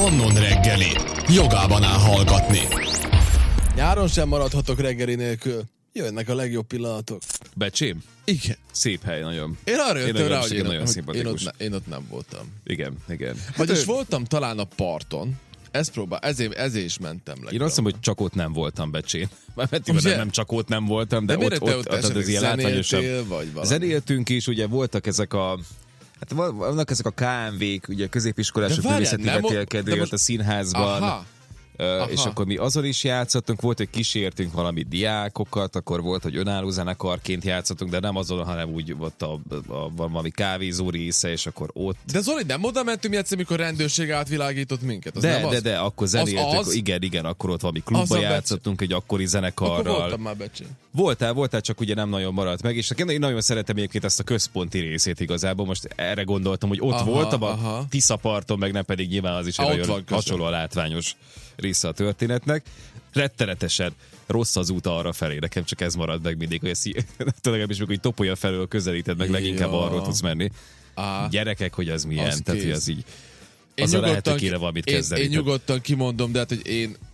Mannon reggeli. Jogában áll hallgatni. Nyáron sem maradhatok reggeli nélkül. Jönnek a legjobb pillanatok. Becsém? Igen. Szép hely, nagyon. Én arra jöttem rá, hogy én ott nem voltam. Igen. Vagyis voltam talán a parton. Ezért is mentem le. Én azt mondom, hogy csak ott nem voltam Becsén. Nem csak ott nem voltam, de ott az ilyen látványosabb. Zenéltünk is, ugye voltak ezek a... Hát vannak ezek a KMV-k, ugye középiskolások művészeti vetélkedő a színházban. Aha. És akkor mi azon is játszottunk, volt, hogy kísértünk valami diákokat, akkor volt, hogy önálló zenekarként játszottunk, de nem azon, hanem úgy volt a valami kávézó része, és akkor ott. De Zoli, nem oda mentünk játszani, amikor rendőrség átvilágított minket? De, akkor zenéltünk, igen, akkor ott valami klubba játszottunk, egy akkori zenekarral. Akkor voltam már Becsén. Voltál, csak ugye nem nagyon maradt meg, és én nagyon szeretem egyébként ezt a központi részét igazából, most erre gondoltam, hogy ott voltam a Tiszaparton, meg nem pedig nyilván az is egy nagyon hasonló látványos része a történetnek. Rettenetesen rossz az út arra felé, nekem csak ez marad meg mindig, hogy legalábbis hogy Topolya felől közelíted meg, leginkább arról tudsz menni. Gyerekek, hogy az milyen, tehát hogy az így az a lehet, hogy kéne valamit kezdeni. Én nyugodtan kimondom, de hát, hogy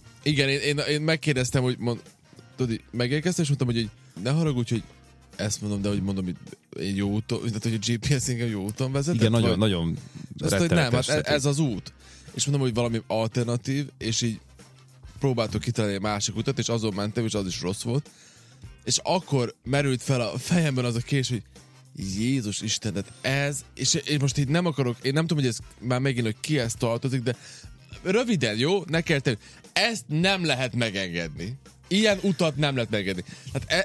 én megkérdeztem, hogy tudod, megérkeztem, és mondtam, hogy ne haragudj, hogy ezt mondom, de hogy mondom, hogy én jó úton, tehát hogy a GPS engem jó úton vezetett. Igen, nagyon rettenetes. Nem, hát ez az út. És mondom, hogy valami alternatív, és így próbáltuk kitalálni egy másik utat, és azon mentem, és az is rossz volt. És akkor merült fel a fejemben az a kérdés, hogy Jézus Isten, tehát ez, és én most így nem akarok, én nem tudom, hogy ez már megint, hogy ki ezt tartozik, de röviden, jó? Ne kell tenni. Ezt nem lehet megengedni. Ilyen utat nem lehet megengedni. Hát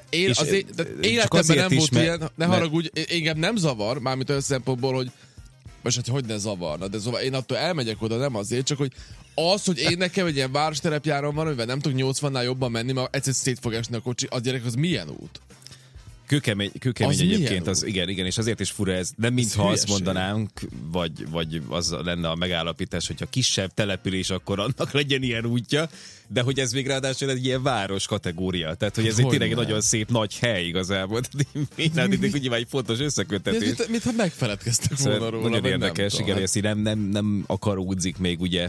életemben nem volt ilyen, ne haragudj, engem nem zavar, mármint olyan szempontból, hogy most hát hogy ne zavarna, de szóval én attól elmegyek oda, nem azért, csak hogy az, hogy én nekem egy ilyen városterepjáron van, amivel nem tudok 80-nál jobban menni, mert egyszer szét fog esni a kocsi, az gyerek, az milyen út? Kőkemény egyébként, az igen, és azért is fura ez, nem mintha azt mondanánk, vagy az lenne a megállapítás, hogyha kisebb település, akkor annak legyen ilyen útja, de hogy ez még ráadásul egy ilyen város kategória, tehát hogy ez egy tényleg nagyon szép nagy hely igazából, tehát nyilván egy fontos összeköttetés. Mintha megfeledkeztek volna róla. Nagyon érdekes, igen, ezt így nem akaródzik még ugye,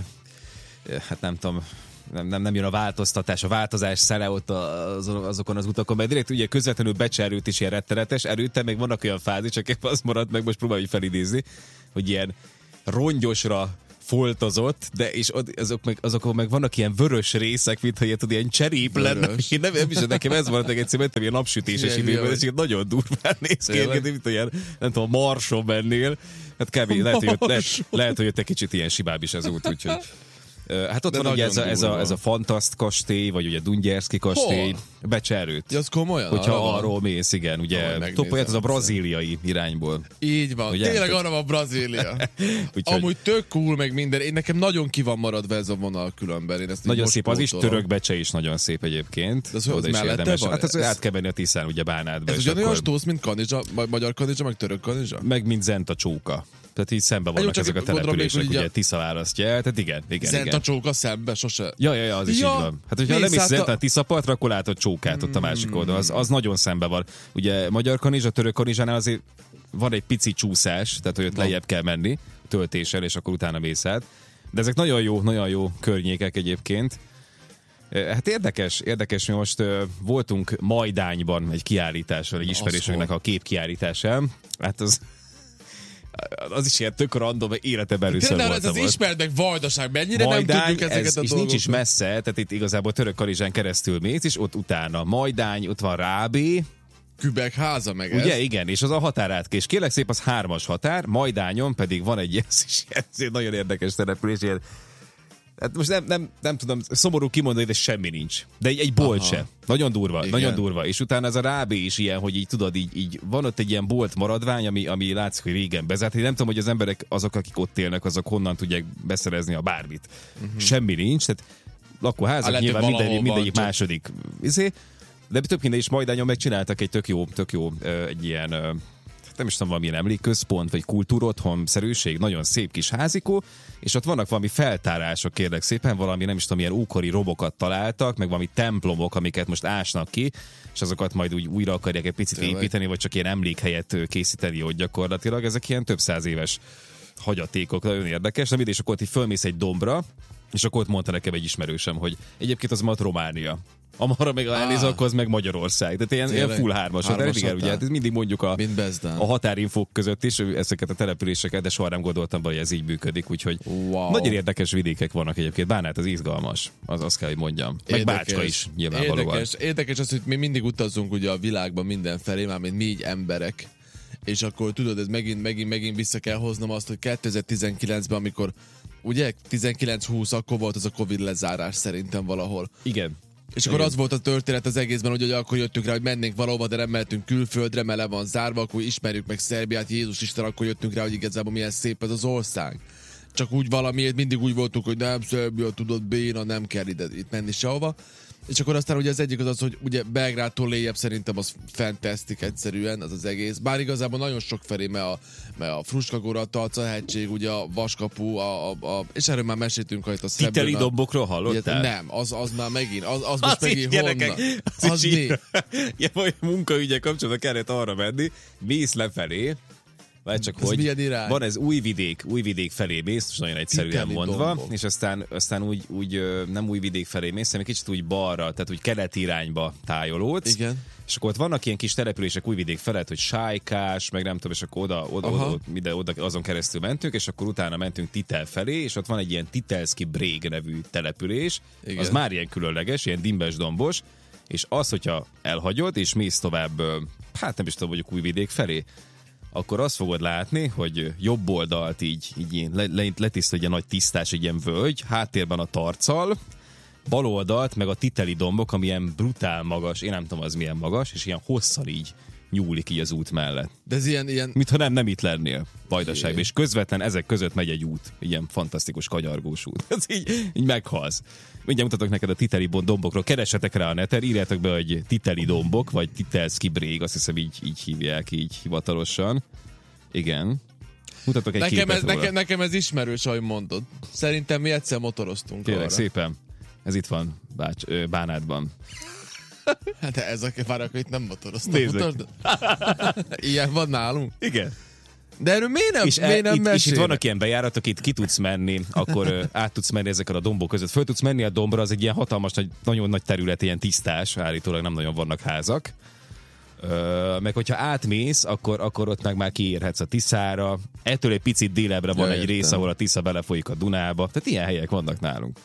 hát nem tudom, nem jön a változtatás, a változás szele ott azokon az utakon, mert direkt ugye közvetlenül Becserőt is ilyen rettenetes, erőten még vannak olyan fázisok, az maradt meg, most próbáljuk felidézni, hogy ilyen rongyosra foltozott, de és azokon meg vannak ilyen vörös részek, mintha ilyen cserép lenne. Én nem is, nekem ez maradt meg egyszer, mentem ilyen napsütéses időben, és nagyon durván néz ki, mint olyan, nem tudom, a Marson mennél. Hát kb. Lehet, hogy ott egy kicsit ilyen sibább is az út, úgyhogy... Hát ott de van ugye ez a Fantaszt kastély, vagy ugye Dungyerszki kastély, Becserőt. Ja, az komolyan? Hogyha arról mész, igen, ugye Topolyát az a brazíliai irányból. Így van, ugye? Tényleg arra van Brazília. Amúgy tök cool, meg minden. Én nekem nagyon ki van maradva ez a vonal különben. Én ezt nagyon szép, az is Törökbecse is nagyon szép egyébként. De az mellette van? Hát az át kell menni a Tiszán, ugye Bánátba. Ez ugyanolyan stósz, mint Kanizsa, magyar Kanizsa, meg török Kanizsa? Meg mint Zenta csóka. Tehát így szembe vannak ezek a települések, ugye Tisza választja el, tehát igen. Zenta csóka szembe, sose. Ja, az is így van. Hát hogyha lemész Zenta Tiszapartra, akkor látod csókát ott a másik oldalon. Az nagyon szembe van. Ugye magyar Kanizsa, török Kanizsánál azért van egy pici csúszás, tehát hogy ott lejjebb kell menni töltéssel, és akkor utána mész át. De ezek nagyon jó környékek egyébként. Hát érdekes, mi most voltunk Majdányban egy kiállításon, egy ismerősöknek a képkiállításán. Hát az is ilyen tök random, életemben először voltam. Ez az ismert meg Vajdaság, mennyire Majdány, nem tudjuk ezeket a dolgokat? Nincs is messze, tehát itt igazából Török Kanizsán keresztül mész, és ott utána Majdány, ott van Rábé. Kübekháza meg ugye, ez. Igen, és az a határátkés. Kérlek szép, az 3-as határ, Majdányon pedig van egy ez nagyon érdekes település, ilyen. Hát most nem tudom, szomorú kimondani, de semmi nincs. De egy bolt se. Nagyon durva. És utána ez a Rábé is ilyen, hogy így tudod, így van ott egy ilyen bolt maradvány, ami látszik, hogy régen bezárt. Én nem tudom, hogy az emberek, azok, akik ott élnek, azok honnan tudják beszerezni a bármit. Semmi nincs, tehát lakóházak nyilván mindegyik második. De több minden is Majdányon megcsináltak egy tök jó egy ilyen... nem is tudom, valamilyen emlékközpont, vagy kultúrotthon-szerűség, nagyon szép kis házikó, és ott vannak valami feltárások, kérlek szépen, valami nem is tudom, ilyen ókori robokat találtak, meg valami templomok, amiket most ásnak ki, és azokat majd úgy újra akarják egy picit építeni, vagy csak ilyen emlékhelyet készíteni ott gyakorlatilag. Ezek ilyen több száz éves hagyatékok, nagyon érdekes, nem, és akkor ott így fölmész egy dombra, és akkor ott mondta nekem egy ismerősem, hogy egyébként az már Románia. Amarra meg elnéz, akkor az meg Magyarország. Tehát ilyen full hármas. Igen, ugye, hát mindig mondjuk a határinfók között is ezeket a településeket, de soha nem gondoltam, hogy ez így működik, úgyhogy nagyon érdekes vidékek vannak egyébként. Bánát az izgalmas, azt kell, hogy mondjam. Meg Bácska is nyilvánvalóan. Érdekes az, hogy mi mindig utazunk ugye a világban mindenfelé, már mint mi így emberek. És akkor tudod, ez megint vissza kell hoznom azt, hogy 2019-ben, amikor ugye 19-20, akkor volt az a Covid lezárás szerintem valahol. Igen. És akkor az volt a történet az egészben, hogy akkor jöttünk rá, hogy mennénk valahova, de nem mehetünk külföldre, mert le van zárva, akkor ismerjük meg Szerbiát, Jézus Isten, akkor jöttünk rá, hogy igazából milyen szép ez az ország. Csak úgy valamiért mindig úgy voltunk, hogy nem, Szerbia, tudod, béna, nem kell itt menni sehova. És akkor aztán ugye az egyik az, hogy ugye Belgrádtól lejjebb szerintem az fantasztik egyszerűen, az egész. Bár igazából nagyon sok felé, mert a Fruskagora, a Talca-hegység, ugye a Vaskapu, és erről már meséltünk, hogy a Titeli dombokról hallottál? Nem, az már megint, az most megint honnan? Az mi? Ja, vagy munkaügye kapcsolatban kellett arra menni, mész lefelé, vagy csak ez hogy van ez újvidék felé mész, és nagyon egyszerűen Titeli mondva, dombok. és aztán úgy nem újvidék felé mész, hanem egy kicsit úgy balra, tehát úgy keleti irányba tájolódsz. Igen. És akkor ott vannak ilyen kis települések újvidék felett, hogy Sájkás, meg nem tudom, és akkor oda azon keresztül mentünk, és akkor utána mentünk Titel felé, és ott van egy ilyen Titelszki Brég nevű település. Igen. Az már ilyen különleges, ilyen dimbes dombos, és az, hogyha elhagyod, és mész tovább, hát nem is tudom, mondjuk újvidék felé, akkor azt fogod látni, hogy jobb oldalt így letisztul egy ilyen nagy tisztás, egy ilyen völgy, háttérben a Tarcal, bal oldalt meg a Titeli dombok, ami ilyen brutál magas, én nem tudom az milyen magas, és ilyen hosszan így nyúlik így az út mellett. De ez ilyen... Mintha nem itt lennél Vajdaságban, és közvetlen ezek között megy egy út, ilyen fantasztikus kagyargós út. Ez így meghalsz. Mindjárt mutatok neked a Titeli dombokról, keressetek rá a neten, írjátok be, hogy Titeli dombok, vagy Titelszki Brég, azt hiszem így hívják, így hivatalosan. Igen. Mutatok egy képet róla. Nekem ez ismerős, ahogy mondod. Szerintem mi egyszer motoroztunk kérlek arra. Szépen. Ez itt van Bánátban. Hát de ez a várok, hogy itt nem motoroztam. Ilyen van nálunk? Igen. De erről miért nem mesélnek? És itt vannak ilyen bejáratok, itt ki tudsz menni, akkor át tudsz menni ezeken a dombok között. Föl tudsz menni a dombra, az egy ilyen hatalmas, nagyon nagy terület, ilyen tisztás, állítólag nem nagyon vannak házak. Meg hogyha átmész, akkor ott meg már kiérhetsz a Tiszára. Ettől egy picit délebbre van egy rész, ahol a Tisza belefolyik a Dunába. Tehát ilyen helyek vannak nálunk.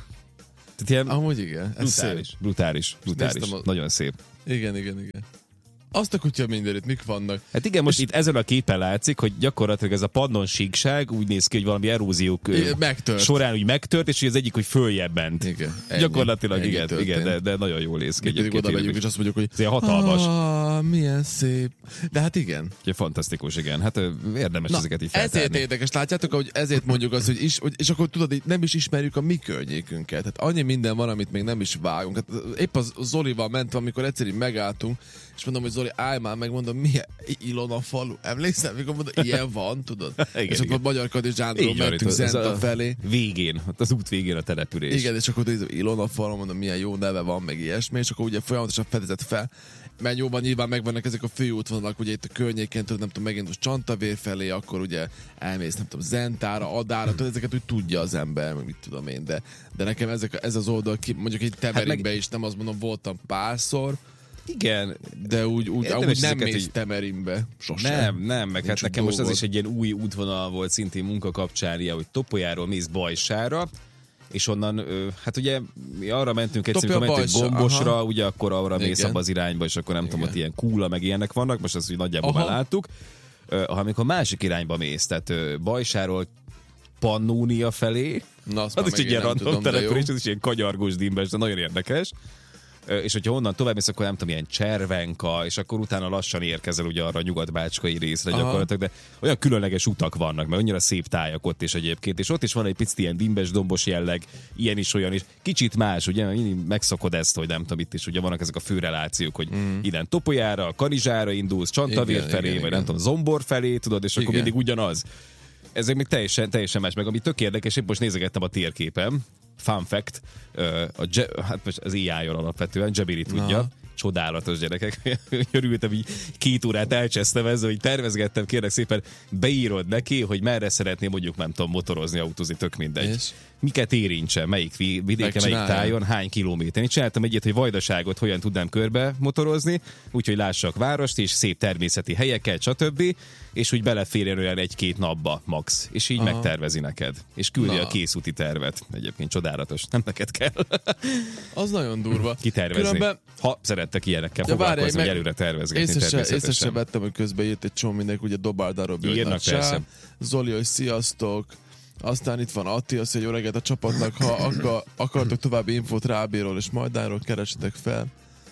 Tehát ilyen amúgy igen. Brutális. Nagyon szép. Igen. Azt a kutya mindenütt, mik vannak? Hát igen, most itt ezen a képen látszik, hogy gyakorlatilag ez a padnon síkság úgy néz ki, hogy valami eróziók során úgy megtört, és az egyik, hogy följebb ment. Igen. Gyakorlatilag igen, de nagyon jól néz ki. Mi pedig oda megyünk, és azt mondjuk, hogy ez hatalmas. Milyen szép. De hát igen. Ugye, fantasztikus, igen. Hát érdemes ezeket így feltárni. Ezért érdekes, látjátok, hogy ezért mondjuk azt, hogy és akkor tudod, hogy nem is ismerjük a mi környékünket. Tehát annyi minden van, amit még nem is vágunk. Hát épp az Zolival mentem, amikor egyszer így megálltunk, és mondom, hogy Zoli, állj már meg, mondom, milyen Ilona falu. Emlékszel, mikor mondom, ilyen van, tudod? Igen, és akkor Magyar Kadizsándról mentünk Zenta felé. Végén, az út végén a település. Igen, és akkor Ilona falu, mondom, milyen jó neve van, meg ilyesmi, és akkor ugye folyamatosan fedezett fel. Mert jóban nyilván megvannak ezek a főútvonalak, ugye itt a környéken, tudod, nem tudom, megint most Csantavér felé, akkor ugye elmész, nem tudom, Zentára, Adára, tudod, ezeket úgy tudja az ember, meg mit tudom én, de nekem ez az oldal, mondjuk egy Temerinbe is, nem azt mondom, voltam párszor, igen. De úgy nem mész Temerinbe. Sosem. Nem, meg hát nekem most az is egy ilyen új útvonal volt szintén munka kapcsán, ilyen, hogy Topolyáról mész Bajsára, és onnan, hát ugye mi arra mentünk egyszer, amikor mentünk Gombosra, ugye akkor arra mész abba az irányba, és akkor nem tudom, ott ilyen Kúla, meg ilyenek vannak, most azt úgy nagyjából már láttuk. Amikor másik irányba mész, tehát Bajsáról Pannónia felé, az is egy ilyen random település, ez is ilyen kagyargós dimbes, de nagyon érdekes. És hogyha onnan tovább mész, akkor nem tudom, ilyen Cservenka, és akkor utána lassan érkezel ugye arra a nyugat-bácskai részre gyakorlatilag, de olyan különleges utak vannak, mert annyira szép tájak ott is egyébként, és ott is van egy picit ilyen dimbes, dombos jelleg, ilyen is, olyan is. Kicsit más, ugye, megszokod ezt, hogy nem tudom, itt is ugye vannak ezek a főrelációk, hogy innen Topolyára, Kanizsára indulsz, Csantavér felé, vagy nem tudom, Zombor felé, tudod, és akkor mindig ugyanaz. Ez még teljesen más, meg ami tök érdekes, épp most nézegettem a térképen, fun fact, hát az AI-on alapvetően, Jabiri tudja, Csodálatos gyerekek. Örültem, így 2 órát elcsesztem ezzel, hogy tervezgettem, kérlek szépen, beírod neki, hogy merre szeretné mondjuk, nem tudom, motorozni, autózni, tök mindegy. És? Miket érintsen, melyik vidéken, melyik tájon, hány kilométeren. Én csináltam egyet, hogy Vajdaságot hogyan tudnám körbe motorozni, úgyhogy lássak várost és szép természeti helyeket, stb. És úgy beleférjen olyan 1-2 napba max. És így megtervezi neked. És küldi a készúti tervet. Egyébként csodálatos. Nem neked kell. Az nagyon durva. Kitervezni. Különben... Ha szerettek ilyenekkel foglalkozni, hogy előre tervezgetni természetesen. Észre se vettem, hogy közben írt egy csomó mindenki, ugye Dobálda Robi, hogy Zoli, hogy sziasztok. Aztán itt van Atti, azt mondja, hogy jó reggelt a csapatnak, ha akartok további infót Rábéról és Majdáról, keresetek fel.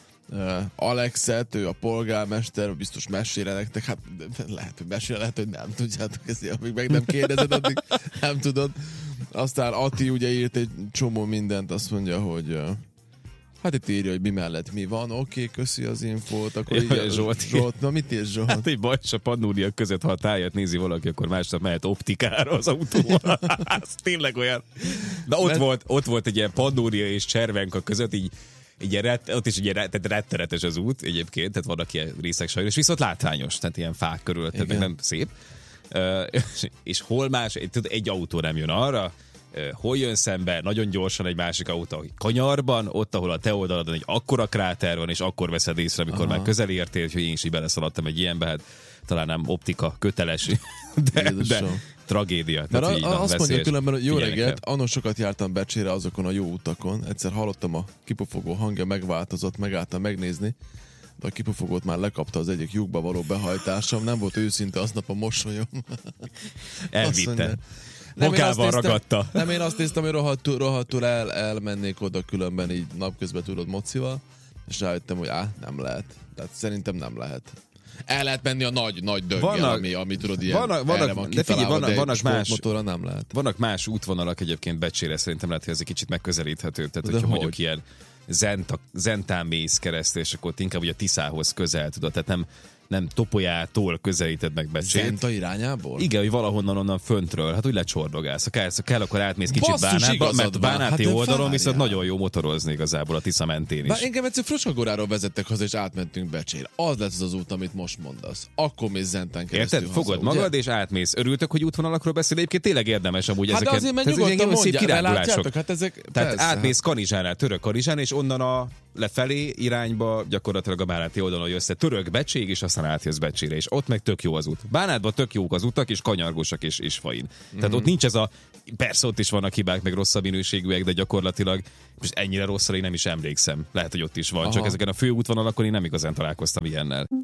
Alexet, ő a polgármester, biztos mesélre nektek, hát lehet, hogy mesélre, lehet, hogy nem tudjátok, ezt amíg meg nem kérdezed, addig nem tudod. Aztán Atti ugye írt egy csomó mindent, azt mondja, hogy hát itt írja, hogy mi mellett mi van. Oké, köszi az infót. Akkor így Zsolt, na mit írsz, Zsolt? Hát egy bajs a pannóniak között, ha a tájat nézi valaki, akkor másnap mehet optikára az autóval. Ez tényleg olyan. De ott volt egy ilyen Pannónia és Cservenka között, így ott is ugye rettenetes az út egyébként, tehát vannak ilyen részek sajnos, viszont látványos, tehát ilyen fák körül, tehát nem szép. És hol más, egy autó nem jön arra, hol jön szembe, nagyon gyorsan egy másik autó kanyarban, ott, ahol a te oldaladon egy akkora kráter van, és akkor veszed észre, amikor már közel értél, hogy én is így beleszaladtam egy ilyenbe, hát talán nem optika köteles, de tragédia. Mert azt mondja különben, hogy jó reggelt, anno sokat jártam Becsére azokon a jó utakon, egyszer hallottam a kipufogó hangja, megváltozott, megálltam megnézni, de a kipufogót már lekapta az egyik lyukba való behajtásom, nem volt őszinte aznap a mosolyom. Elvitte. Magával ragadta. Nem, én azt néztem, hogy rohadtul elmennék oda különben így napközben tudod mocival, és rájöttem, hogy nem lehet. Tehát szerintem nem lehet. El lehet menni a nagy dönggel, ami tudod ilyen erre van kitalálva, de sportmotorra nem lehet. Vannak más útvonalak egyébként Becsére, szerintem lehet, hogy ez egy kicsit megközelíthető. Tehát, hogyha mondjuk ilyen Zentán mész keresztül, és akkor inkább ugye a Tiszához közel tudod, tehát nem Topolyától közelíted meg Becsét. Zenta irányából? Igen, hogy valahonnan onnan föntről, hát úgy lecsordogálsz. Ha kell, akkor átmész kicsit Bánátba, mert Bánáti oldalon viszont nagyon jó motorozni igazából a Tisza mentén is. Bár engem egyszer Frosongoráról vezettek haza, és átmentünk Becsére. Az lesz az út, amit most mondasz. Akkor mész Zentán keresztül. Érted? Fogod magad, és átmész. Örültök, hogy útvonalakról beszél. Egyébként tényleg érdemes amúgy ezeket. Hát azért, mert nyugodtan mondja, hát ezek... Tehát átmész Kanizsánál, Török Kanizsán, és onnan a lefelé irányba gyakorlatilag a Bánáti oldalon jössz Török Becség, és aztán átjössz Becsére, és ott meg tök jó az út. Bánátban tök jók az utak, és kanyargósak, és fain. Tehát ott nincs ez persze ott is vannak hibák, meg rosszabb minőségűek, de gyakorlatilag most ennyire rosszra én nem is emlékszem. Lehet, hogy ott is van, csak ezeken a főútvonalakon én nem igazán találkoztam ilyennel.